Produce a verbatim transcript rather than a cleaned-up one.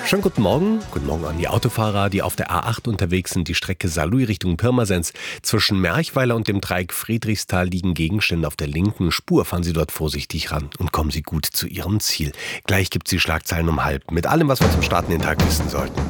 Schönen guten Morgen. Guten Morgen an die Autofahrer, die auf der A acht unterwegs sind. Die Strecke Saarlouis Richtung Pirmasens. Zwischen Merchweiler und dem Dreieck Friedrichsthal liegen Gegenstände auf der linken Spur. Fahren Sie dort vorsichtig ran und kommen Sie gut zu Ihrem Ziel. Gleich gibt es die Schlagzeilen um halb. Mit allem, was wir zum Starten den Tag wissen sollten.